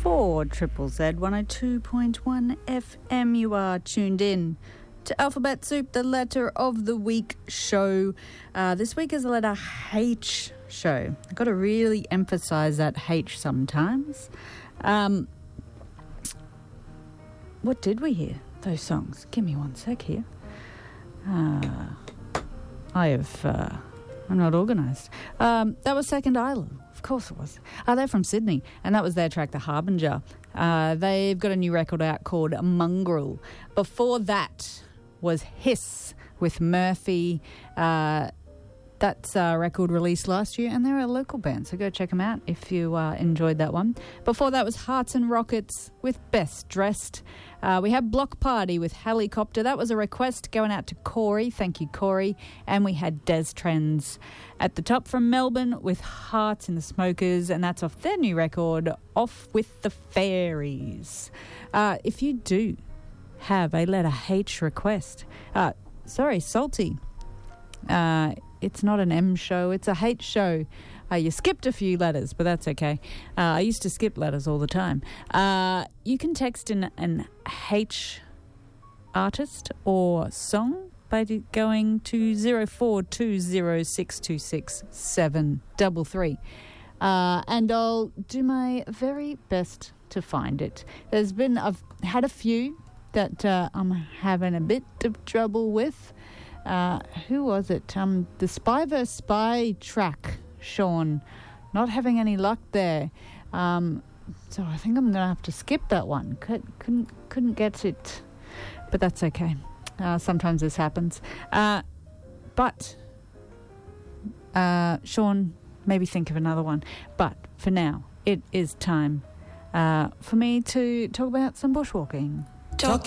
For Triple Z 102.1 FM, you are tuned in to Alphabet Soup, the letter of the week show. This week is the letter H show. I've got to really emphasise that H sometimes. What did we hear? Those songs. Give me one sec here. I'm not organised. That was Second Island. Of course it was. They're from Sydney, and that was their track, The Harbinger. They've got a new record out called Mongrel. Before that was Hiss with Murphy. That's a record released last year, and they're a local band, so go check them out if you enjoyed that one. Before that was Hearts and Rockets with Best Dressed. We had Block Party with Helicopter. That was a request going out to Corey. Thank you, Corey. And we had Des Trends at the top from Melbourne with Hearts in the Smokers, and that's off their new record, Off with the Fairies. If you do have a letter H request, Salty. It's not an M show, it's a H show. You skipped a few letters, but that's okay. I used to skip letters all the time. You can text in an H artist or song by going to 0420626733. And I'll do my very best to find it. I've had a few that I'm having a bit of trouble with. Who was it? The Spy vs. Spy track, Sean. Not having any luck there. So I think I'm going to have to skip that one. Couldn't get it. But that's okay. Sometimes this happens. But Sean, maybe think of another one. But for now, it is time for me to talk about some bushwalking.